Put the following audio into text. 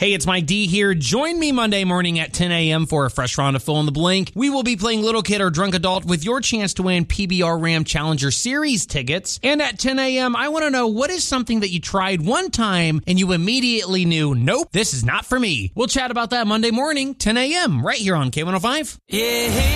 Hey, it's Mike D here. Join me Monday morning at 10 a.m. for a fresh round of Fill in the Blank. We will be playing Little Kid or Drunk Adult with your chance to win PBR Ram Challenger Series tickets. And at 10 a.m., I want to know, what is something that you tried one time and you immediately knew, nope, this is not for me. We'll chat about that Monday morning, 10 a.m., right here on K105. Yeah.